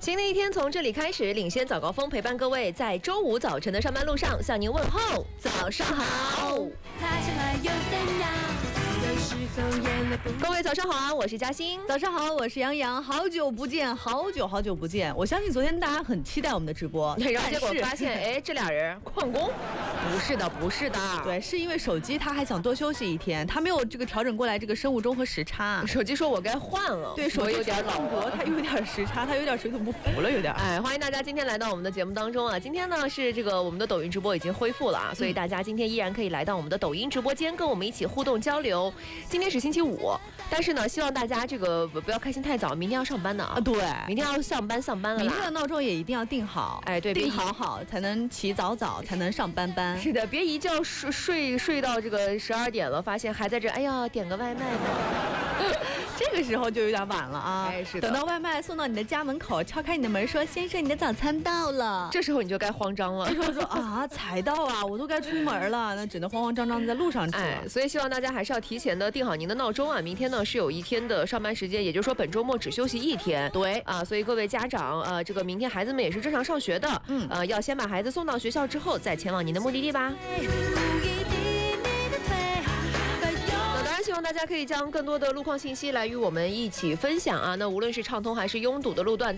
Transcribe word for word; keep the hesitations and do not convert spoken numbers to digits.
新的一天从这里开始，领先早高峰陪伴各位在周五早晨的上班路上向您问候，早上好。各位早上好啊，我是嘉欣。 早上好，我是杨洋。好久不见，好久好久不见。我相信昨天大家很期待我们的直播， 然后结果发现，哎，这俩人旷工？不是的，不是的。 对，是因为手机他还想多休息一天，他没有这个调整过来这个生物钟和时差。 手机说我该换了， 对，手机有点老了，它有点时差，它有点水土不服了，有点。 哎，欢迎大家今天来到我们的节目当中啊！今天呢是这个我们的抖音直播已经恢复了啊，所以大家今天依然可以来到我们的抖音直播间，跟我们一起互动交流。今天是星期五，但是呢，希望大家这个不要开心太早，明天要上班的啊。 对， 明天要上班上班了啦。 明天的闹钟也一定要定好， 哎，对， 定好好才能起早早，才能上班班。 是的，别一觉睡睡睡到这个十二点了，发现还在这，哎呀，点个外卖吧。 这个时候就有点晚了啊！ 哎，是的。 等到外卖送到你的家门口，敲开你的门说：“先生，你的早餐到了。” 这时候你就该慌张了。 这时候说啊，才到啊，我都该出门了，那只能慌慌张张的在路上吃了。 哎，所以希望大家还是要提前的定好您的闹钟啊。明天呢是有一天的上班时间，也就是说本周末只休息一天。 对啊，所以各位家长，呃，这个明天孩子们也是正常上学的， 嗯， 呃，要先把孩子送到学校之后，再前往您的目的地吧。希望大家可以将更多的路况信息来与我们一起分享啊！那无论是畅通还是拥堵的路段。